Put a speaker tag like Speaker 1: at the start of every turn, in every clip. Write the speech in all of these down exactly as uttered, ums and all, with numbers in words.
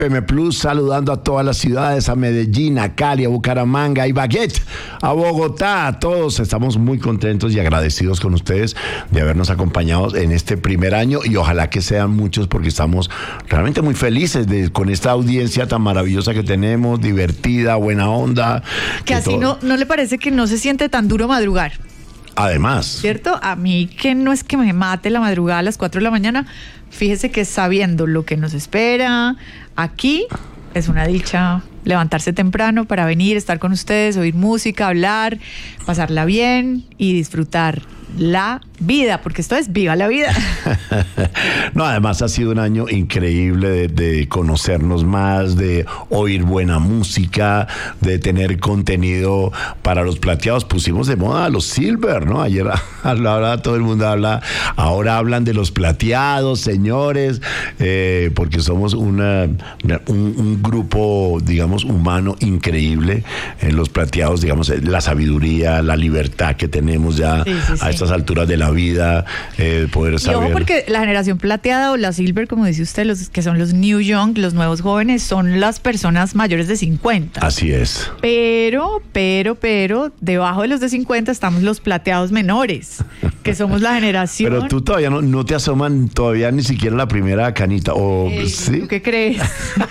Speaker 1: M Plus, saludando a todas las ciudades, a Medellín, a Cali, a Bucaramanga, a Ibagué, a Bogotá, a todos. Estamos muy contentos y agradecidos con ustedes de habernos acompañado en este primer año y ojalá que sean muchos porque estamos realmente muy felices de, con esta audiencia tan maravillosa que tenemos, divertida, buena onda.
Speaker 2: Que, que así no, no le parece que no se siente tan duro madrugar.
Speaker 1: Además.
Speaker 2: ¿Cierto? A mí que no es que me mate la madrugada a las cuatro de la mañana, fíjese que sabiendo lo que nos espera aquí, es una dicha levantarse temprano para venir, estar con ustedes, oír música, hablar, pasarla bien y disfrutar la vida, porque esto es Viva la Vida.
Speaker 1: No, además ha sido un año increíble de, de conocernos más, de oír buena música, de tener contenido para los plateados. Pusimos de moda a los silver, ¿no? Ayer hablaba, todo el mundo habla, ahora hablan de los plateados, señores, eh, porque somos una, un, un grupo, digamos, humano increíble. En los plateados, digamos, la sabiduría, la libertad que tenemos ya sí, sí, sí. a estas alturas de la vida, eh, poder saber.
Speaker 2: Y ojo, porque la generación plateada o la silver, como dice usted, los que son los new young, los nuevos jóvenes, son las personas mayores de cincuenta.
Speaker 1: Así es.
Speaker 2: Pero, pero, pero, debajo de los de cincuenta estamos los plateados menores, que somos la generación.
Speaker 1: Pero tú todavía no, no te asoman todavía ni siquiera la primera canita, o
Speaker 2: eh,
Speaker 1: ¿sí?
Speaker 2: ¿Tú qué crees?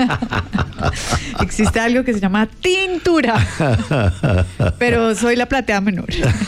Speaker 2: Existe algo que se llama tintura, pero soy la plateada menor.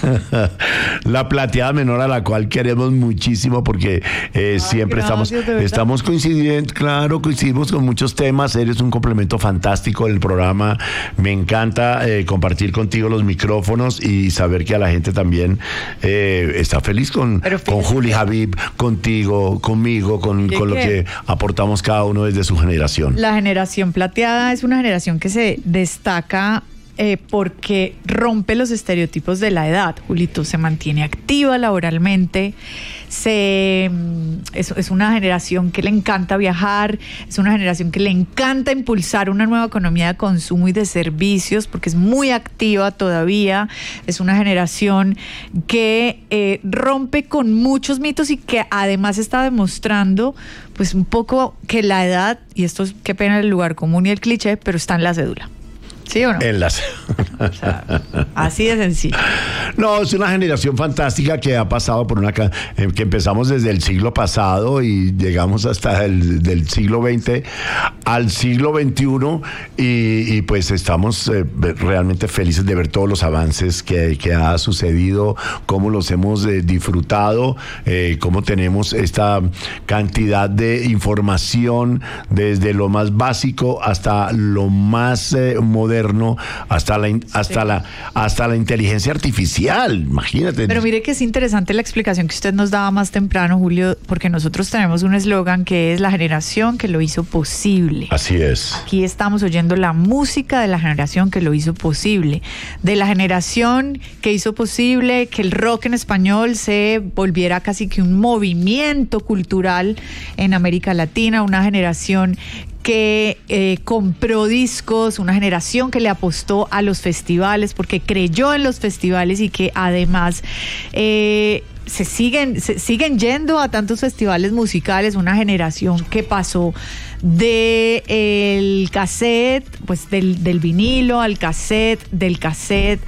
Speaker 1: La plateada menor a la cual queremos muchísimo porque eh, Ay, siempre gracias, estamos estamos coincidiendo, claro, coincidimos con muchos temas. Eres un complemento fantástico del programa. Me encanta eh, compartir contigo los micrófonos y saber que a la gente también eh, está feliz con, con Juli Habib, contigo, conmigo, con, con lo que aportamos cada uno desde su generación.
Speaker 2: La generación plateada es una generación que se destaca Eh, porque rompe los estereotipos de la edad. Julito, se mantiene activa laboralmente, se, es, es una generación que le encanta viajar, es una generación que le encanta impulsar una nueva economía de consumo y de servicios, porque es muy activa todavía, es una generación que eh, rompe con muchos mitos y que además está demostrando pues un poco que la edad, y esto es qué pena el lugar común y el cliché, pero está en la cédula. ¿Sí o no?
Speaker 1: En las...
Speaker 2: o sea, así de sencillo.
Speaker 1: No, es una generación fantástica que ha pasado por una... que empezamos desde el siglo pasado y llegamos hasta el del siglo veinte al siglo veintiuno y, y pues estamos eh, realmente felices de ver todos los avances que, que ha sucedido, cómo los hemos eh, disfrutado, eh, cómo tenemos esta cantidad de información desde lo más básico hasta lo más eh, moderno, hasta la hasta sí. la hasta la inteligencia artificial, imagínate.
Speaker 2: Pero mire que es interesante la explicación que usted nos daba más temprano, Julio, porque nosotros tenemos un eslogan que es la generación que lo hizo posible.
Speaker 1: Así es.
Speaker 2: Aquí estamos oyendo la música de la generación que lo hizo posible, de la generación que hizo posible que el rock en español se volviera casi que un movimiento cultural en América Latina, una generación que eh, compró discos, una generación que le apostó a los festivales porque creyó en los festivales y que además eh, se siguen se siguen yendo a tantos festivales musicales, una generación que pasó de el cassette, pues del, del vinilo al cassette, del cassette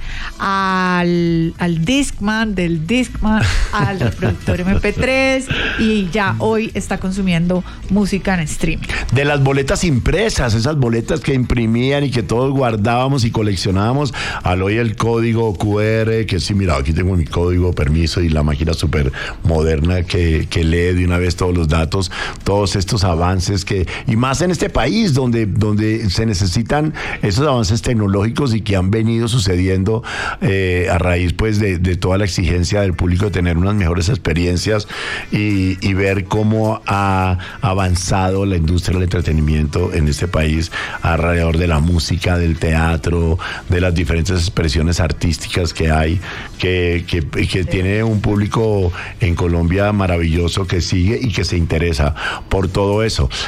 Speaker 2: al, al Discman, del Discman al reproductor eme pe tres y ya hoy está consumiendo música en streaming.
Speaker 1: De las boletas impresas, esas boletas que imprimían y que todos guardábamos y coleccionábamos, al hoy el código cu erre, que sí, mira, aquí tengo mi código, permiso, y la máquina súper moderna que, que lee de una vez todos los datos, todos estos avances que, y más en este país donde, donde se necesitan esos avances tecnológicos y que han venido sucediendo eh, a raíz pues de, de toda la exigencia del público de tener unas mejores experiencias y, y ver cómo ha avanzado la industria del entretenimiento en este país alrededor de la música, del teatro, de las diferentes expresiones artísticas que hay, que, que, que tiene un público en Colombia maravilloso que sigue y que se interesa por todo eso. Ahora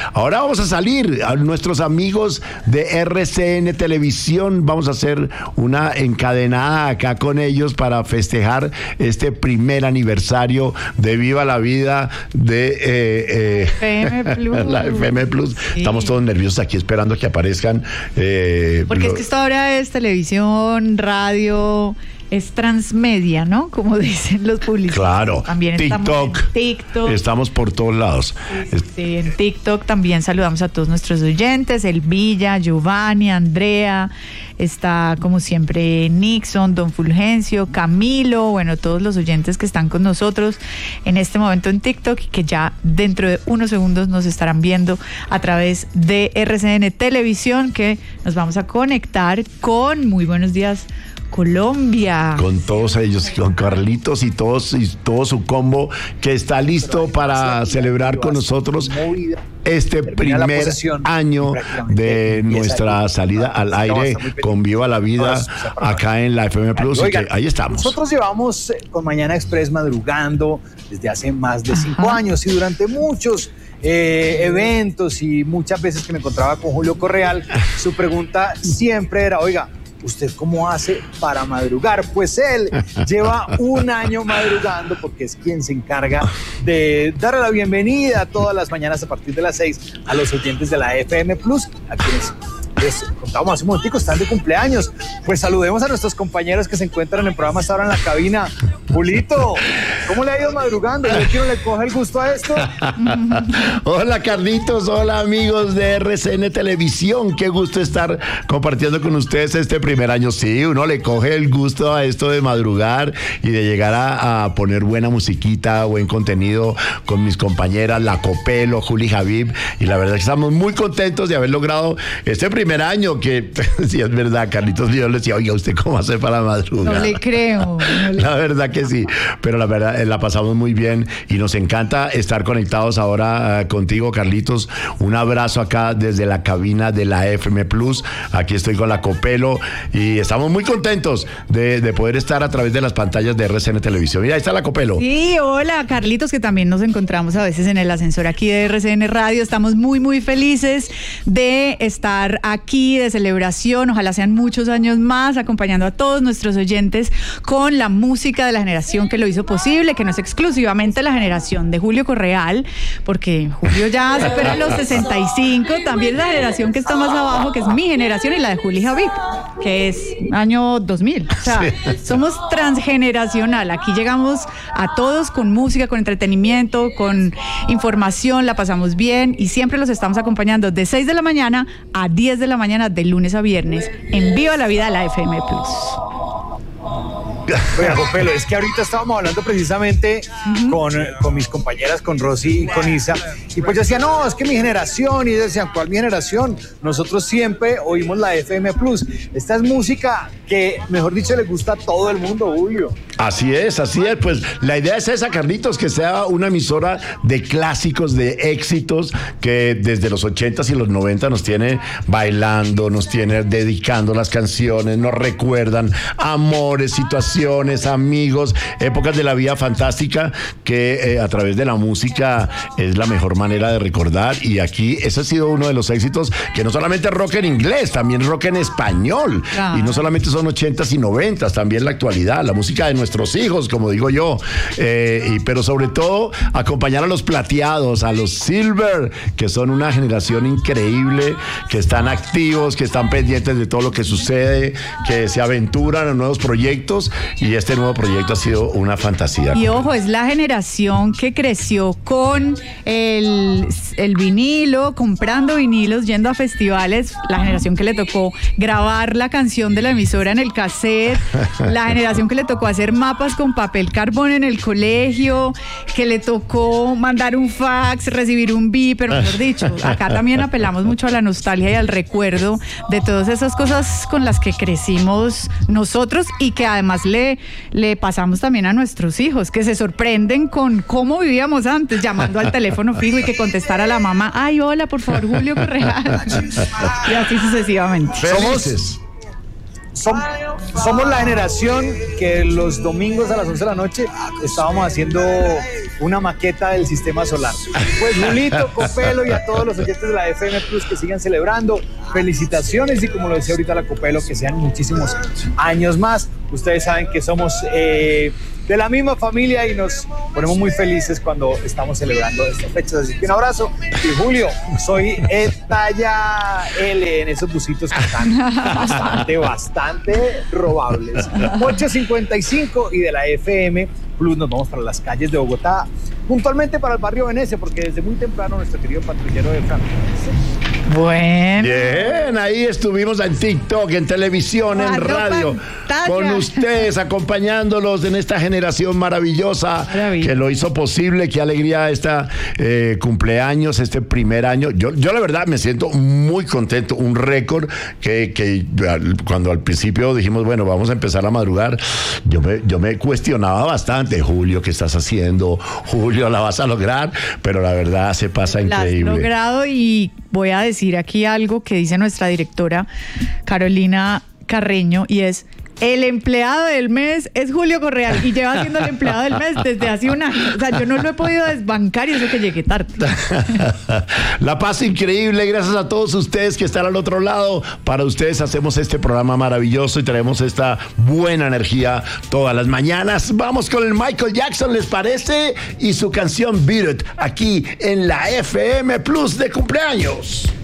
Speaker 1: vamos a salir. A nuestros amigos de R C N Televisión, vamos a hacer una encadenada acá con ellos para festejar este primer aniversario de Viva la Vida de eh, eh,
Speaker 2: F M Plus.
Speaker 1: la F M Plus. Sí. Estamos todos nerviosos aquí esperando que aparezcan. Eh,
Speaker 2: Porque lo... es que esta hora es televisión, radio, es transmedia, ¿no? Como dicen los publicistas.
Speaker 1: Claro.
Speaker 2: También
Speaker 1: TikTok.
Speaker 2: Estamos en TikTok.
Speaker 1: Estamos por todos lados.
Speaker 2: Sí, sí, en TikTok también saludamos a todos nuestros oyentes, Elvilla, Giovanni, Andrea, está como siempre Nixon, Don Fulgencio, Camilo, bueno, todos los oyentes que están con nosotros en este momento en TikTok y que ya dentro de unos segundos nos estarán viendo a través de R C N Televisión, que nos vamos a conectar con Muy Buenos Días Colombia.
Speaker 1: Con todos ellos, con Carlitos y todos y todo su combo que está listo para celebrar con nosotros este primer año de nuestra salida al aire con Viva la Vida acá en la F M Plus.
Speaker 3: Oigan,
Speaker 1: y que ahí estamos.
Speaker 3: Nosotros llevamos con Mañana Express madrugando desde hace más de cinco Ajá. años y durante muchos Eh, eventos y muchas veces que me encontraba con Julio Correal, su pregunta siempre era, oiga, ¿usted cómo hace para madrugar? Pues él lleva un año madrugando porque es quien se encarga de darle la bienvenida todas las mañanas a partir de las seis a los oyentes de la F M Plus, a quienes les contábamos hace un momentico, están de cumpleaños. Pues saludemos a nuestros compañeros que se encuentran en el programa hasta ahora en la cabina. Julito, ¿cómo le ha ido madrugando? ¿Yo quiero le coge el gusto a esto?
Speaker 1: Hola Carlitos, hola amigos de R C N Televisión, qué gusto estar compartiendo con ustedes este primer año. Sí, uno le coge el gusto a esto de madrugar y de llegar a, a poner buena musiquita, buen contenido con mis compañeras, La Copelo, Juli Javib, y la verdad es que estamos muy contentos de haber logrado este primer año, que sí es verdad, Carlitos, yo le decía, oiga, ¿usted cómo hace para madrugar?
Speaker 2: No le creo. No le...
Speaker 1: La verdad que sí, pero la verdad la pasamos muy bien y nos encanta estar conectados ahora uh, contigo, Carlitos. Un abrazo acá desde la cabina de la F M Plus. Aquí estoy con La Copelo y estamos muy contentos de, de poder estar a través de las pantallas de R C N Televisión. Mira, ahí está La Copelo.
Speaker 2: Sí, hola, Carlitos, que también nos encontramos a veces en el ascensor aquí de R C N Radio. Estamos muy, muy felices de estar aquí, de celebración. Ojalá sean muchos años más, acompañando a todos nuestros oyentes con la música de la generación que lo hizo posible, que no es exclusivamente la generación de Julio Correal, porque Julio ya supera los sesenta y cinco, también la generación que está más abajo, que es mi generación, y la de Juli Javib, que es año dos mil. O sea, sí. Somos transgeneracional. Aquí llegamos a todos con música, con entretenimiento, con información, la pasamos bien y siempre los estamos acompañando de seis de la mañana a diez de la mañana, de lunes a viernes, en Viva la Vida de la F M Plus.
Speaker 3: Oiga, Copelo, es que ahorita estábamos hablando precisamente uh-huh. con, con mis compañeras, con Rosy y con Isa, y pues yo decía, no, es que mi generación, y ellos decían, ¿cuál mi generación? Nosotros siempre oímos la F M Plus. Esta es música que, mejor dicho, le gusta a todo el mundo, Julio.
Speaker 1: Así es, así es, pues la idea es esa, Carlitos, que sea una emisora de clásicos, de éxitos, que desde los ochentas y los noventas nos tiene bailando, nos tiene dedicando las canciones, nos recuerdan amores, situaciones, amigos, épocas de la vida fantástica, que eh, a través de la música es la mejor manera de recordar. Y aquí ese ha sido uno de los éxitos, que no solamente rock en inglés, también rock en español, ah. y no solamente son ochentas y noventas, también la actualidad, la música de nuestros hijos, como digo yo, eh, y, pero sobre todo acompañar a los plateados, a los silver, que son una generación increíble, que están activos, que están pendientes de todo lo que sucede, que se aventuran a nuevos proyectos, y este nuevo proyecto ha sido una fantasía.
Speaker 2: Y ojo, es la generación que creció con el, el vinilo, comprando vinilos, yendo a festivales, la generación que le tocó grabar la canción de la emisora en el cassette, la generación que le tocó hacer mapas con papel carbón en el colegio, que le tocó mandar un fax, recibir un beeper, mejor dicho. Acá también apelamos mucho a la nostalgia y al recuerdo de todas esas cosas con las que crecimos nosotros y que además le, le pasamos también a nuestros hijos, que se sorprenden con cómo vivíamos antes, llamando al teléfono fijo y que contestara la mamá, ay, hola, por favor, Julio Correal. Y así sucesivamente.
Speaker 3: Somos... Som, somos la generación que los domingos a las once de la noche estábamos haciendo una maqueta del sistema solar. Pues Julito, Copelo y a todos los oyentes de la F M Plus que sigan celebrando, felicitaciones y como lo decía ahorita la Copelo, que sean muchísimos años más. Ustedes saben que somos eh, de la misma familia y nos ponemos muy felices cuando estamos celebrando estas fechas. Así que un abrazo. Y Julio, soy E talla L en esos busitos que están bastante, bastante robables. ocho cincuenta y cinco y de la F M Plus nos vamos para las calles de Bogotá, puntualmente para el barrio Venecia, porque desde muy temprano nuestro querido patrullero de Franco.
Speaker 2: Bueno.
Speaker 1: Bien, ahí estuvimos en TikTok, en televisión, en radio, pantalla, con ustedes, acompañándolos en esta generación maravillosa Maravilla. que lo hizo posible. Qué alegría esta eh, cumpleaños, este primer año. Yo, yo la verdad me siento muy contento, un récord que, que cuando al principio dijimos, bueno, vamos a empezar a madrugar, yo me, yo me cuestionaba bastante. Julio, ¿qué estás haciendo? Julio, ¿la vas a lograr? Pero la verdad se pasa increíble.
Speaker 2: La has logrado y voy a decir aquí algo que dice nuestra directora Carolina Carreño y es: el empleado del mes es Julio Correal y lleva siendo el empleado del mes desde hace un año. O sea, yo no lo he podido desbancar y eso que llegué tarde.
Speaker 1: La paz increíble, gracias a todos ustedes que están al otro lado. Para ustedes hacemos este programa maravilloso y traemos esta buena energía todas las mañanas. Vamos con el Michael Jackson, ¿les parece? Y su canción Beat It, aquí en la F M Plus de cumpleaños.